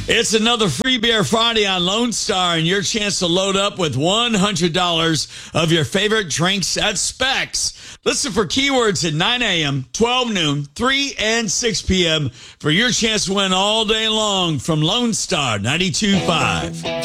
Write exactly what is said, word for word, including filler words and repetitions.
It's another Free Beer Friday on Lone Star, and your chance to load up with one hundred dollars of your favorite drinks at Specs. Listen for keywords at nine a.m., twelve noon, three, and six p.m. for your chance to win all day long from Lone Star ninety-two point five.